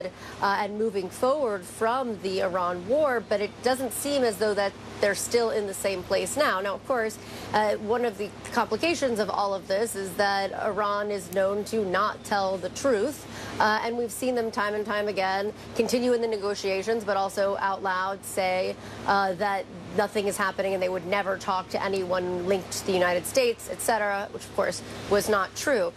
and moving forward from the Iran war, but it doesn't seem as though that they're still in the same place now. Now, of course, one of the complications of all of this is that Iran is known to not tell the truth, and we've seen them time and time again continue in the negotiations, but also out loud say that nothing is happening and they would never talk to anyone linked to the United States, etc., which, of course, was not true.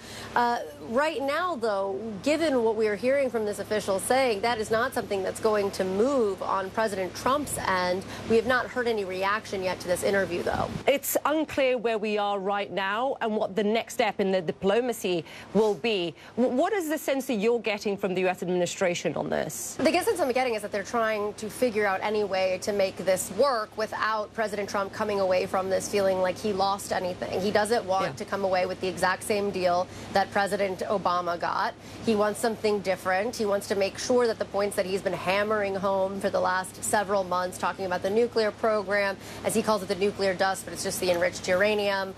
Right now, though, given what we are hearing from this official saying, that is not something that's going to move on President Trump's end. We have not heard any reaction yet to this interview, though. It's unclear where we are right now and what the next step in the diplomacy will be. What is the sense that you're getting from the U.S. administration on this? The sense I'm getting is that they're trying to figure out any way to make this work without President Trump coming away from this feeling like he lost anything. He doesn't want to come away with the exact same deal that President Obama got. He wants something different. He wants to make sure that the points that he's been hammering home for the last several months, talking about the nuclear program, as he calls it, the nuclear dust, but it's just the enriched uranium,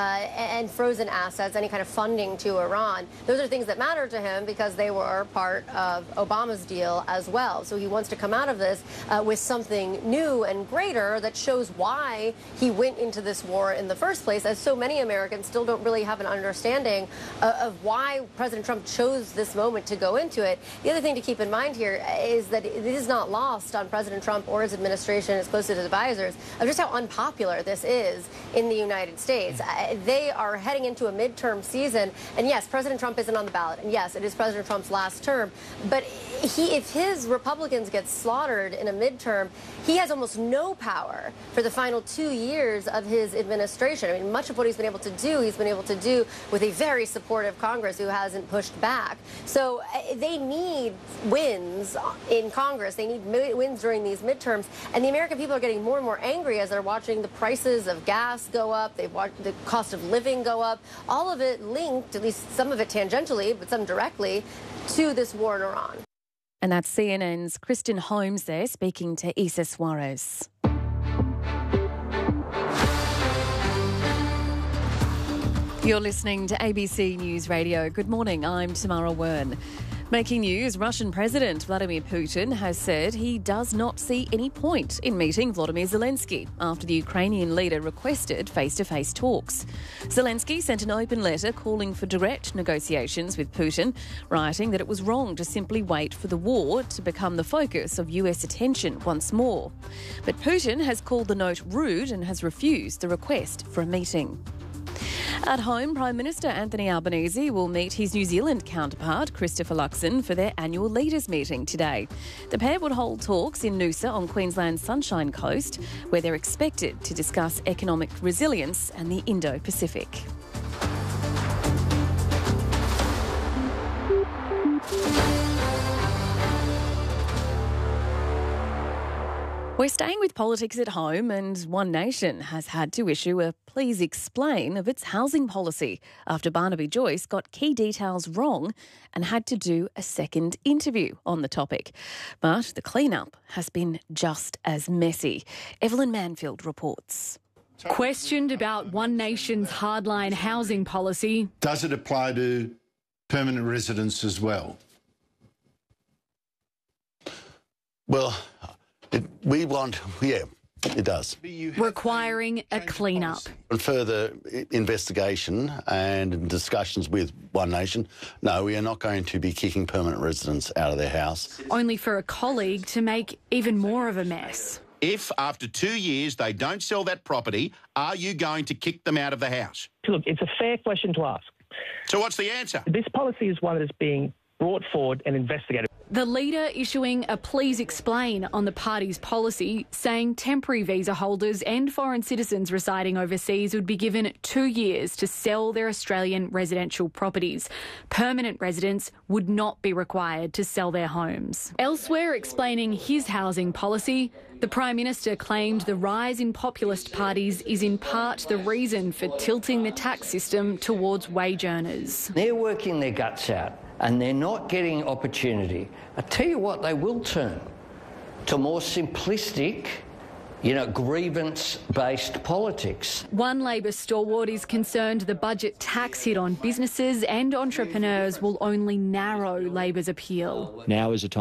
and frozen assets, any kind of funding to Iran. Those are things that matter to him because they were part of Obama's deal as well. So he wants to come out of this with something new and greater that shows why he went into this war in the first place, as so many Americans still don't really have an understanding of why President Trump chose this moment to go into it. The other thing to keep in mind here is that it is not lost on President Trump or his administration, his closest advisors, of just how unpopular this is in the United States. They are heading into a midterm season, and yes, President Trump isn't on the ballot, and yes, it is President Trump's last term, but if his Republicans get slaughtered in a midterm, he has almost no power for the final 2 years of his administration. I mean, much of what he's been able to do with a very supportive Congress who hasn't pushed back. So they need wins in Congress. They need wins during these midterms. And the American people are getting more and more angry as they're watching the prices of gas go up. They've watched the cost of living go up. All of it linked, at least some of it tangentially, but some directly, to this war in Iran. And that's CNN's Kristen Holmes there speaking to Isa Suarez. You're listening to ABC News Radio. Good morning, I'm Tamara Wern. Making news, Russian President Vladimir Putin has said he does not see any point in meeting Volodymyr Zelensky after the Ukrainian leader requested face-to-face talks. Zelensky sent an open letter calling for direct negotiations with Putin, writing that it was wrong to simply wait for the war to become the focus of US attention once more. But Putin has called the note rude and has refused the request for a meeting. At home, Prime Minister Anthony Albanese will meet his New Zealand counterpart, Christopher Luxon, for their annual leaders' meeting today. The pair would hold talks in Noosa on Queensland's Sunshine Coast, where they're expected to discuss economic resilience and the Indo-Pacific. We're staying with politics at home, and One Nation has had to issue a please explain of its housing policy after Barnaby Joyce got key details wrong and had to do a second interview on the topic. But the clean-up has been just as messy. Evelyn Manfield reports. Questioned about One Nation's hardline housing policy. Does it apply to permanent residents as well? Well, it does. Requiring a clean-up. And further investigation and discussions with One Nation, no, we are not going to be kicking permanent residents out of their house. Only for a colleague to make even more of a mess. If, after 2 years, they don't sell that property, are you going to kick them out of the house? Look, it's a fair question to ask. So what's the answer? This policy is one that is being brought forward and investigated. The leader issuing a please explain on the party's policy, saying temporary visa holders and foreign citizens residing overseas would be given 2 years to sell their Australian residential properties. Permanent residents would not be required to sell their homes. Elsewhere, explaining his housing policy, the Prime Minister claimed the rise in populist parties is in part the reason for tilting the tax system towards wage earners. They're working their guts out and they're not getting opportunity. I tell you what, they will turn to more simplistic grievance-based politics. One Labor stalwart is concerned the budget tax hit on businesses and entrepreneurs will only narrow Labor's appeal. Now is a time